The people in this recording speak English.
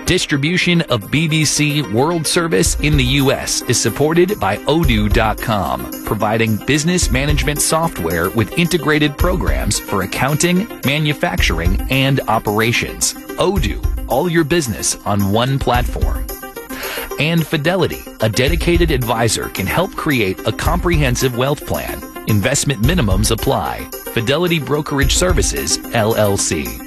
Distribution of BBC World Service in the U.S. is supported by Odoo.com, providing business management software with integrated programs for accounting, manufacturing, and operations. Odoo, all your business on one platform. And Fidelity, a dedicated advisor, can help create a comprehensive wealth plan. Investment minimums apply. Fidelity Brokerage Services, LLC.